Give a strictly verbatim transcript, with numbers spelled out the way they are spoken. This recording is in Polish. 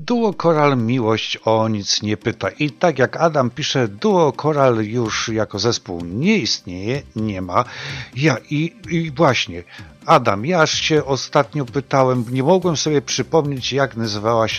Duo Koral miłość o nic nie pyta. I tak jak Adam pisze, Duo Koral już jako zespół nie istnieje, nie ma. Ja i, i właśnie, Adam, ja aż się ostatnio pytałem, nie mogłem sobie przypomnieć, jak nazywała się